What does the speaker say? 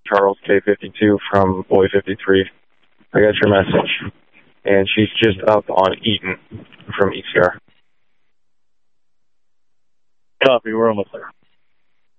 Charles K52 from Boy 53. I got your message. And she's just up on Eaton from ECR. Copy, we're almost there.